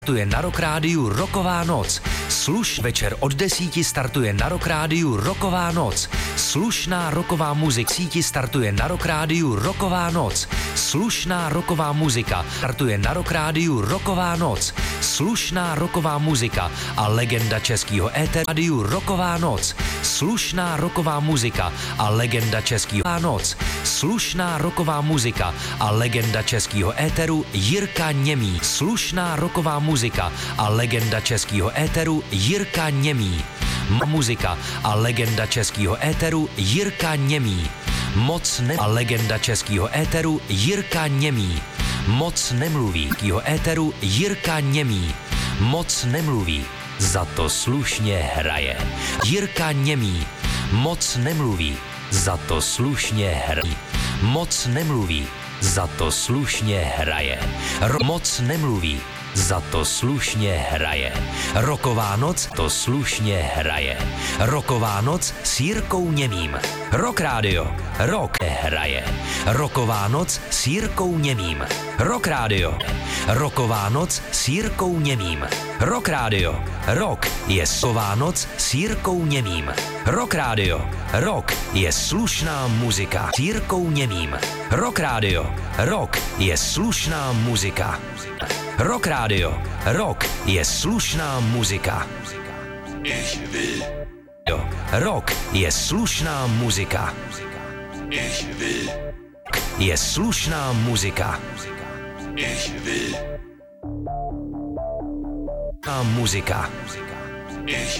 Startuje na Rock Rádiu Rocková noc. Večer od 10 startuje na Rock Rádiu Rocková noc. Slušná rocková muzika. Startuje na Rock Rádiu Rocková noc. Slušná rocková muzika. Startuje na Rock Rádiu Rocková noc. Slušná rocková muzika a legenda českého éteru Rocková noc. Slušná rocková muzika a legenda českého noc. Slušná rocková muzika a legenda českého éteru Jirka Němý. Slušná rocková muzika a legenda českého éteru Jirka Němý. Muzika a legenda českého éteru Jirka Němý. A legenda českého éteru Jirka Němý. Moc nemluví. Jeho éteru Jirka Němý. Moc nemluví, za to slušně hraje. Jirka Němý. Moc nemluví, za to slušně hraje. Moc nemluví, za to slušně hraje. Moc nemluví, za to slušně hraje. Rocková noc to slušně hraje. Rocková noc s Jirkou Němým. Rock Radio, rock hraje. Rocková noc s Jirkou Němým. Rock Radio, rocková noc s Jirkou Němým. Rock Radio, rock je Rocková noc s Jirkou Němým. Rock Radio, rock je slušná muzika s Jirkou Němým. Rock Radio, rock je slušná muzika. Rock Radio, rock je slušná muzika. Ich will. Rock je slušná muzika. Ich will. Je slušná muzika. Ich will. Muzika. Ich